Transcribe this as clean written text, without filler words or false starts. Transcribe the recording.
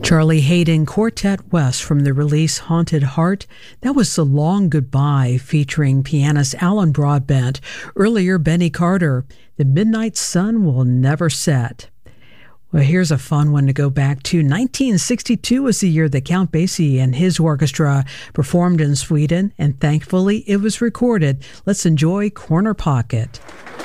Charlie Hayden Quartet West from the release Haunted Heart. That was The Long Goodbye featuring pianist Alan Broadbent. Earlier, Benny Carter, The Midnight Sun Will Never Set. Well, here's a fun one to go back to. 1962 was the year that Count Basie and his orchestra performed in Sweden, and thankfully it was recorded. Let's enjoy Corner Pocket.